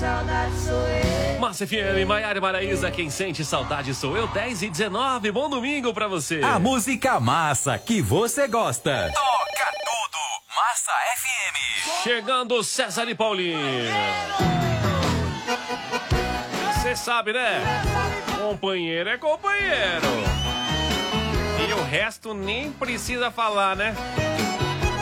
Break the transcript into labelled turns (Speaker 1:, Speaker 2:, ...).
Speaker 1: Massa FM, Maiara e Maraísa, quem sente saudade sou eu, 10h19, bom domingo pra você.
Speaker 2: A música massa que você gosta.
Speaker 3: Toca tudo, Massa FM.
Speaker 1: Chegando César e Paulinho. Você sabe, né? Companheiro é companheiro. E o resto nem precisa falar, né?